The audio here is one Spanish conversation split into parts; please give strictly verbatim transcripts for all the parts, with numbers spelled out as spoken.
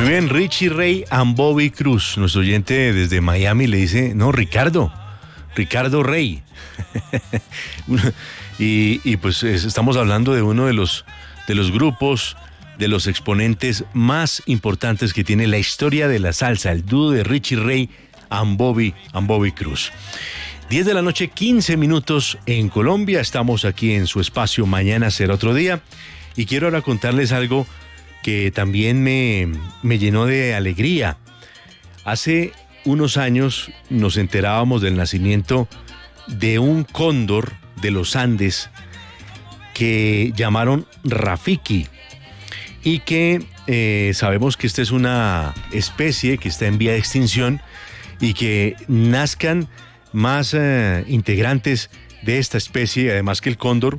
Muy bien, Richie Ray and Bobby Cruz, nuestro oyente desde Miami, le dice, no, Ricardo, Ricardo Rey. y, y pues estamos hablando de uno de los, de los grupos, de los exponentes más importantes que tiene la historia de la salsa, el dúo de Richie Ray and Bobby, and Bobby Cruz. diez de la noche, quince minutos en Colombia, estamos aquí en su espacio Mañana Será Otro Día, y quiero ahora contarles algo que también me, me llenó de alegría. Hace unos años nos enterábamos del nacimiento de un cóndor de los Andes que llamaron Rafiki, y que eh, sabemos que esta es una especie que está en vía de extinción, y que nazcan más eh, integrantes de esta especie, además que el cóndor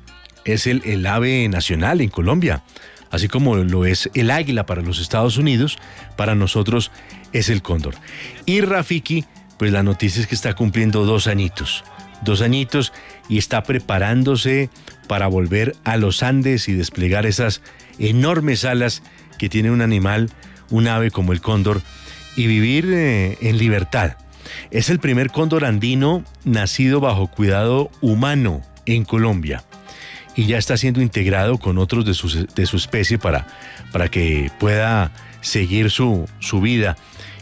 es el, el ave nacional en Colombia. Así como lo es el águila para los Estados Unidos, para nosotros es el cóndor. Y Rafiki, pues la noticia es que está cumpliendo dos añitos, dos añitos y está preparándose para volver a los Andes y desplegar esas enormes alas que tiene un animal, un ave como el cóndor, y vivir eh, en libertad. Es el primer cóndor andino nacido bajo cuidado humano en Colombia, y ya está siendo integrado con otros de su, de su especie para, para que pueda seguir su, su vida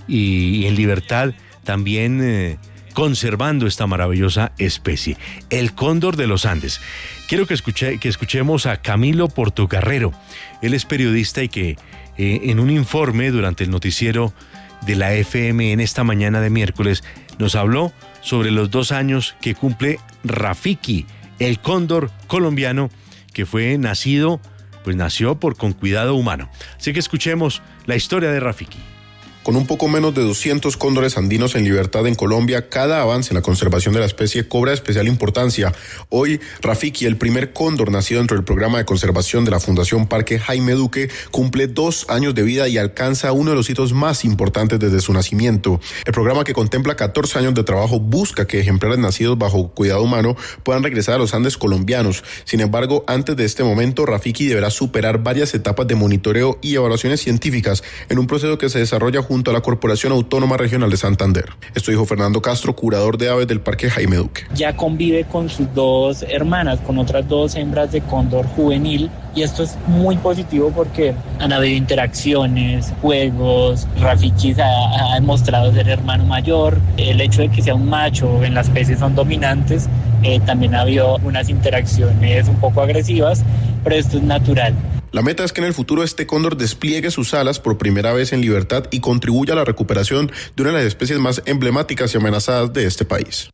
y, y en libertad también eh, conservando esta maravillosa especie, el cóndor de los Andes. Quiero que, escuche, que escuchemos a Camilo Portocarrero. Él es periodista y que eh, en un informe durante el noticiero de la F M en esta mañana de miércoles nos habló sobre los dos años que cumple Rafiki, el cóndor colombiano que fue nacido, pues nació por con cuidado humano. Así que escuchemos la historia de Rafiki. Con un poco menos de doscientos cóndores andinos en libertad en Colombia, cada avance en la conservación de la especie cobra especial importancia. Hoy, Rafiki, el primer cóndor nacido dentro del programa de conservación de la Fundación Parque Jaime Duque, cumple dos años de vida y alcanza uno de los hitos más importantes desde su nacimiento. El programa, que contempla catorce años de trabajo, busca que ejemplares nacidos bajo cuidado humano puedan regresar a los Andes colombianos. Sin embargo, antes de este momento, Rafiki deberá superar varias etapas de monitoreo y evaluaciones científicas en un proceso que se desarrolla junto junto a la Corporación Autónoma Regional de Santander. Esto dijo Fernando Castro, curador de aves del Parque Jaime Duque. Ya convive con sus dos hermanas, con otras dos hembras de cóndor juvenil, y esto es muy positivo porque han habido interacciones, juegos. Rafiki ha, ha demostrado ser hermano mayor. El hecho de que sea un macho en las especies son dominantes, eh, también ha habido unas interacciones un poco agresivas, pero esto es natural. La meta es que en el futuro este cóndor despliegue sus alas por primera vez en libertad y contribuya a la recuperación de una de las especies más emblemáticas y amenazadas de este país.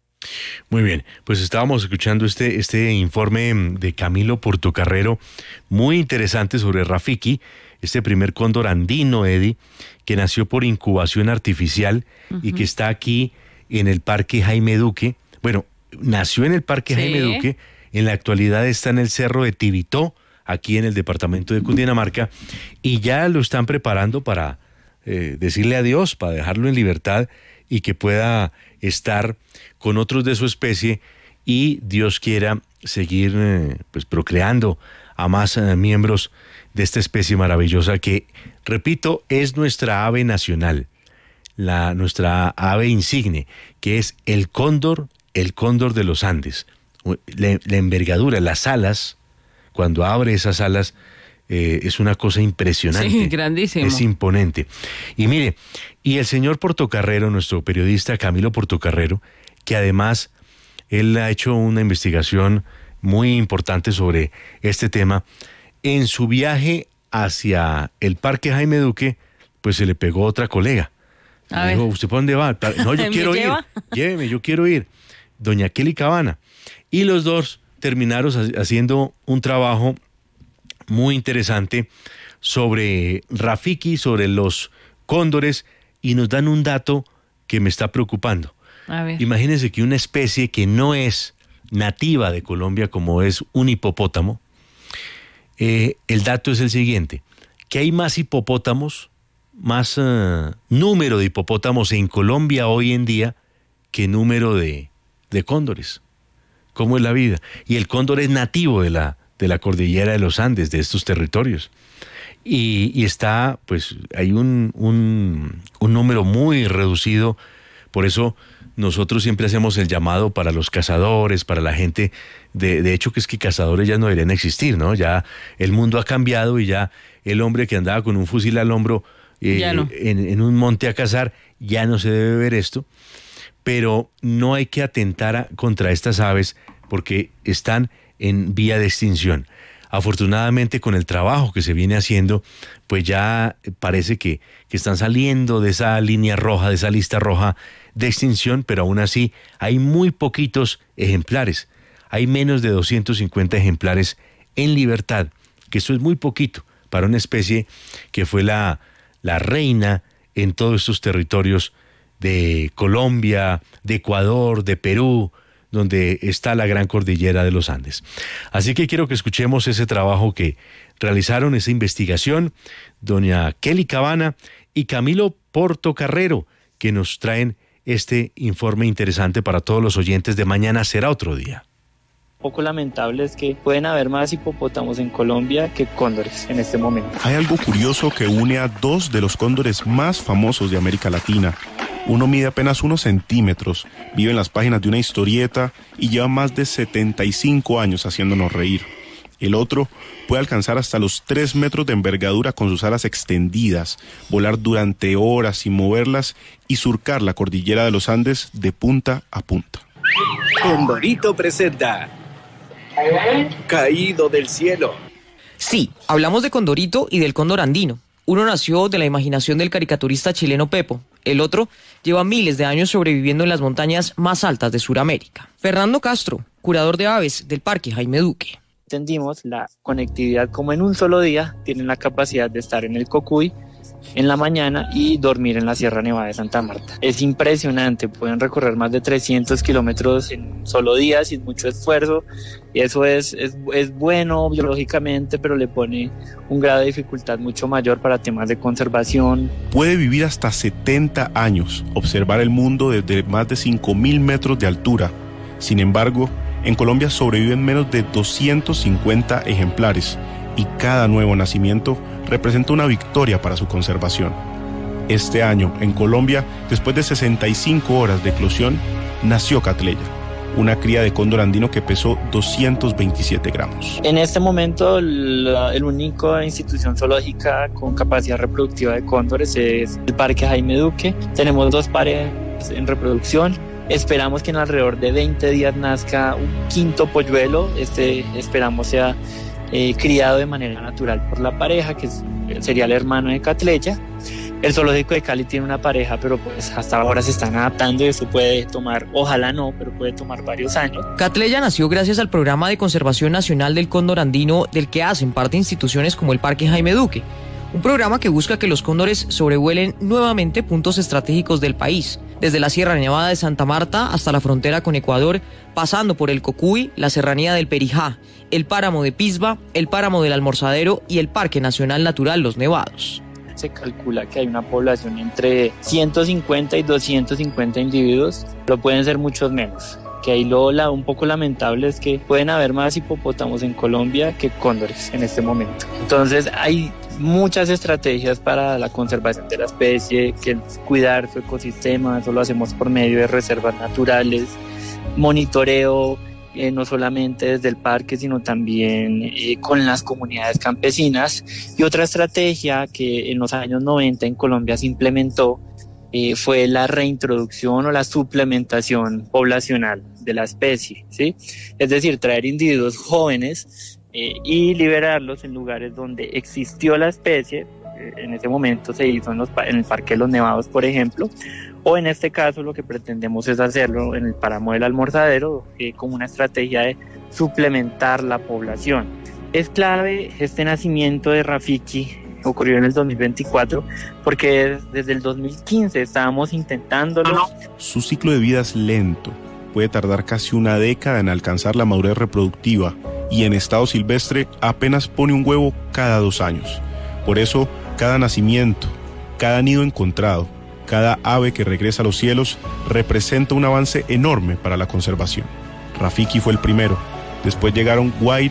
Muy bien, pues estábamos escuchando este, este informe de Camilo Portocarrero, muy interesante sobre Rafiki, este primer cóndor andino, Eddie, que nació por incubación artificial uh-huh. y que está aquí en el Parque Jaime Duque. Bueno, nació en el Parque ¿Sí? Jaime Duque, en la actualidad está en el Cerro de Tibitó, aquí en el departamento de Cundinamarca, y ya lo están preparando para eh, decirle adiós, para dejarlo en libertad y que pueda estar con otros de su especie y Dios quiera seguir eh, pues procreando a más eh, miembros de esta especie maravillosa que, repito, es nuestra ave nacional, la, nuestra ave insigne, que es el cóndor, el cóndor de los Andes. La, la envergadura, las alas, cuando abre esas alas, eh, es una cosa impresionante. Sí, grandísimo. Es imponente. Y mire, y el señor Portocarrero, nuestro periodista Camilo Portocarrero, que además él ha hecho una investigación muy importante sobre este tema, en su viaje hacia el Parque Jaime Duque, pues se le pegó otra colega. A me dijo, ¿usted por dónde va? No, yo quiero ir. Lléveme, yo quiero ir. Doña Kelly Cabana. Y los dos terminaron haciendo un trabajo muy interesante sobre Rafiki, sobre los cóndores, y nos dan un dato que me está preocupando. A ver. Imagínense que una especie que no es nativa de Colombia, como es un hipopótamo, eh, el dato es el siguiente, que hay más hipopótamos, más uh, número de hipopótamos en Colombia hoy en día que número de, de cóndores. ¿Cómo es la vida? Y el cóndor es nativo de la, de la cordillera de los Andes, de estos territorios. y, y está, pues hay un, un, un número muy reducido. Por eso nosotros siempre hacemos el llamado para los cazadores, para la gente, de, de hecho que es que cazadores ya no deberían existir, ¿no? Ya el mundo ha cambiado y ya el hombre que andaba con un fusil al hombro eh, no. en, en un monte a cazar, ya no se debe ver esto, pero no hay que atentar a, contra estas aves porque están en vía de extinción. Afortunadamente con el trabajo que se viene haciendo, pues ya parece que, que están saliendo de esa línea roja, de esa lista roja de extinción, pero aún así hay muy poquitos ejemplares. Hay menos de doscientos cincuenta ejemplares en libertad, que eso es muy poquito para una especie que fue la, la reina en todos estos territorios de Colombia, de Ecuador, de Perú, donde está la gran cordillera de los Andes. Así que quiero que escuchemos ese trabajo que realizaron, esa investigación, doña Kelly Cabana y Camilo Portocarrero, que nos traen este informe interesante para todos los oyentes de Mañana Será Otro Día. Poco lamentable es que pueden haber más hipopótamos en Colombia que cóndores en este momento. Hay algo curioso que une a dos de los cóndores más famosos de América Latina. Uno mide apenas unos centímetros, vive en las páginas de una historieta y lleva más de setenta y cinco años haciéndonos reír. El otro puede alcanzar hasta los tres metros de envergadura con sus alas extendidas, volar durante horas sin moverlas y surcar la cordillera de los Andes de punta a punta. Condorito presenta Caído del cielo. Sí, hablamos de Condorito y del cóndor andino. Uno nació de la imaginación del caricaturista chileno Pepo. El otro lleva miles de años sobreviviendo en las montañas más altas de Sudamérica. Fernando Castro, curador de aves del Parque Jaime Duque. Entendimos la conectividad como en un solo día tienen la capacidad de estar en el Cocuy en la mañana y dormir en la Sierra Nevada de Santa Marta. Es impresionante, pueden recorrer más de trescientos kilómetros en un solo día sin mucho esfuerzo, y eso es, es, es bueno biológicamente, pero le pone un grado de dificultad mucho mayor para temas de conservación. Puede vivir hasta setenta años, observar el mundo desde más de cinco mil metros de altura. Sin embargo, en Colombia sobreviven menos de doscientos cincuenta ejemplares, y cada nuevo nacimiento representa una victoria para su conservación. Este año, en Colombia, después de sesenta y cinco horas de eclosión, nació Catleya, una cría de cóndor andino que pesó doscientos veintisiete gramos. En este momento, la el único institución zoológica con capacidad reproductiva de cóndores es el Parque Jaime Duque. Tenemos dos pares en reproducción. Esperamos que en alrededor de veinte días nazca un quinto polluelo. Este esperamos sea Eh, criado de manera natural por la pareja, que es, sería el hermano de Catleya. El zoológico de Cali tiene una pareja, pero pues hasta ahora se están adaptando y eso puede tomar, ojalá no, pero puede tomar varios años. Catleya nació gracias al Programa de Conservación Nacional del Cóndor Andino, del que hacen parte instituciones como el Parque Jaime Duque, un programa que busca que los cóndores sobrevuelen nuevamente puntos estratégicos del país, desde la Sierra Nevada de Santa Marta hasta la frontera con Ecuador, pasando por el Cocuy, la Serranía del Perijá, el Páramo de Pisba, el Páramo del Almorzadero y el Parque Nacional Natural Los Nevados. Se calcula que hay una población entre ciento cincuenta y doscientos cincuenta individuos, pero pueden ser muchos menos. Que ahí lo la, un poco lamentable es que pueden haber más hipopótamos en Colombia que cóndores en este momento. Entonces hay muchas estrategias para la conservación de la especie, que es cuidar su ecosistema. Eso lo hacemos por medio de reservas naturales, monitoreo, eh, no solamente desde el parque, sino también eh, con las comunidades campesinas. Y otra estrategia que en los años noventa en Colombia se implementó eh, fue la reintroducción o la suplementación poblacional de la especie, ¿sí? Es decir, traer individuos jóvenes Eh, y liberarlos en lugares donde existió la especie. Eh, en ese momento se hizo en, los, en el Parque de los Nevados, por ejemplo, o en este caso lo que pretendemos es hacerlo en el Páramo del Almorzadero, eh, como una estrategia de suplementar la población. Es clave este nacimiento de Rafiki, ocurrió en el dos mil veinticuatro, porque desde el dos mil quince estábamos intentándolo. Su ciclo de vida es lento, puede tardar casi una década en alcanzar la madurez reproductiva, y en estado silvestre apenas pone un huevo cada dos años. Por eso, cada nacimiento, cada nido encontrado, cada ave que regresa a los cielos representa un avance enorme para la conservación. Rafiki fue el primero, después llegaron Guaira,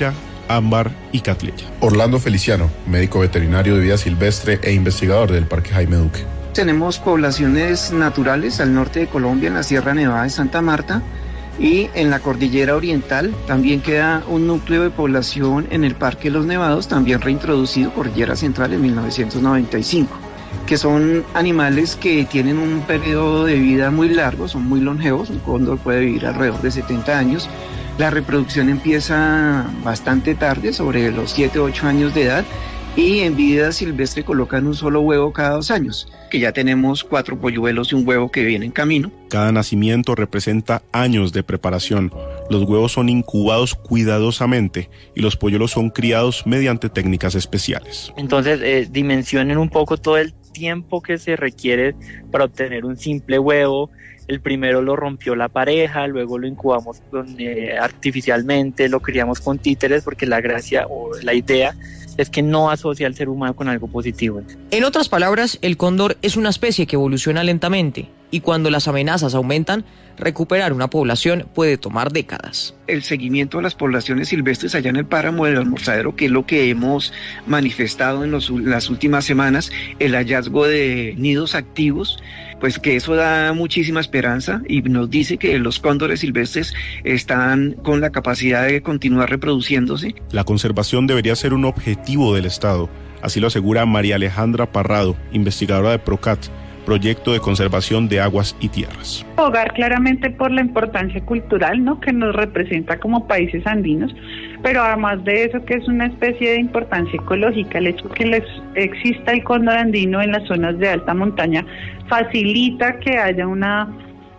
ámbar y catleya. Orlando Feliciano, médico veterinario de vida silvestre e investigador del Parque Jaime Duque. Tenemos poblaciones naturales al norte de Colombia, en la Sierra Nevada de Santa Marta, y en la cordillera oriental también queda un núcleo de población en el Parque Los Nevados, también reintroducido, Cordillera Central, en mil novecientos noventa y cinco, que son animales que tienen un periodo de vida muy largo, son muy longevos. Un cóndor puede vivir alrededor de setenta años. La reproducción empieza bastante tarde, sobre los siete u ocho años de edad, y en vida silvestre colocan un solo huevo cada dos años, que ya tenemos cuatro polluelos y un huevo que viene en camino. Cada nacimiento representa años de preparación. Los huevos son incubados cuidadosamente y los polluelos son criados mediante técnicas especiales. Entonces, eh, dimensionen un poco todo el tiempo que se requiere para obtener un simple huevo. El primero lo rompió la pareja, luego lo incubamos con, eh, artificialmente, lo criamos con títeres, porque la gracia o la idea es que no asocia al ser humano con algo positivo. En otras palabras, el cóndor es una especie que evoluciona lentamente y cuando las amenazas aumentan, recuperar una población puede tomar décadas. El seguimiento de las poblaciones silvestres allá en el páramo del Almorzadero, que es lo que hemos manifestado en los, las últimas semanas, el hallazgo de nidos activos, pues que eso da muchísima esperanza y nos dice que los cóndores silvestres están con la capacidad de continuar reproduciéndose. La conservación debería ser un objetivo del Estado, así lo asegura María Alejandra Parrado, investigadora de PROCAT, Proyecto de Conservación de Aguas y Tierras. Abogar claramente por la importancia cultural, ¿no?, que nos representa como países andinos, pero además de eso, que es una especie de importancia ecológica. El hecho de que les exista el cóndor andino en las zonas de alta montaña facilita que haya una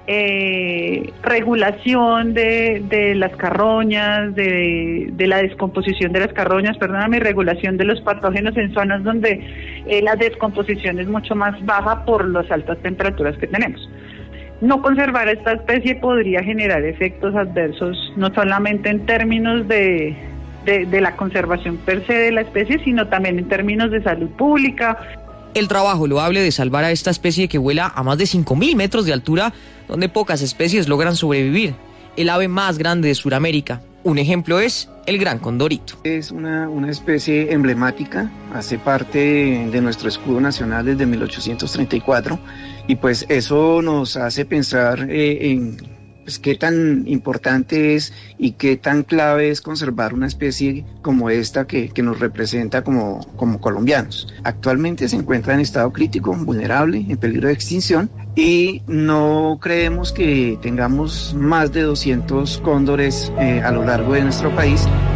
eh, regulación de, de las carroñas, de, de la descomposición de las carroñas, perdóname, regulación de los patógenos en zonas donde eh, la descomposición es mucho más baja por las altas temperaturas que tenemos. No conservar esta especie podría generar efectos adversos, no solamente en términos de, de, de la conservación per se de la especie, sino también en términos de salud pública. El trabajo loable de salvar a esta especie que vuela a más de cinco mil metros de altura, donde pocas especies logran sobrevivir. El ave más grande de Sudamérica. Un ejemplo es el gran condorito. Es una, una especie emblemática, hace parte de nuestro escudo nacional desde mil ochocientos treinta y cuatro, y pues eso nos hace pensar eh, en pues, qué tan importante es y qué tan clave es conservar una especie como esta que, que nos representa como, como colombianos. Actualmente se encuentra en estado crítico, vulnerable, en peligro de extinción, y no creemos que tengamos más de doscientos cóndores eh, a lo largo de nuestro país.